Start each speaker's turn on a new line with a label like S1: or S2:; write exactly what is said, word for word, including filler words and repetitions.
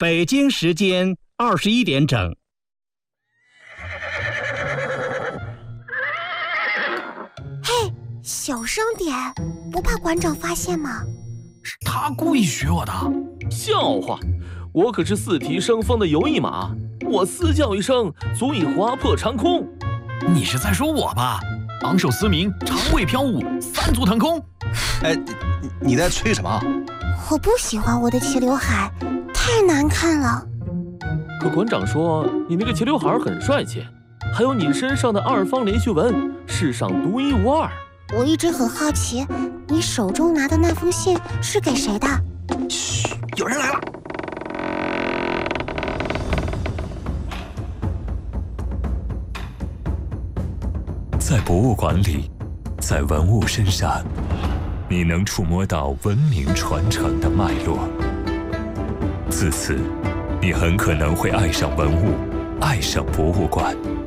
S1: 北京时间二十一点整。
S2: 嘿，小声点，不怕馆长发现吗？
S3: 是他故意学我的。
S4: 笑话，我可是四蹄生风的游翼马，我嘶叫一声足以划破长空。
S3: 你是在说我吧？昂首嘶鸣，长尾飘舞，三足腾空。
S5: 哎，你在吹什么？
S2: 我不喜欢我的齐刘海，太难看了。
S4: 可馆长说你那个齐刘海很帅气，还有你身上的二方连续纹，世上独一无二。
S2: 我一直很好奇，你手中拿的那封信是给谁的？
S5: 嘘，有人来了。
S6: 在博物馆里，在文物身上，你能触摸到文明传承的脉络。自此，你很可能会爱上文物，爱上博物馆。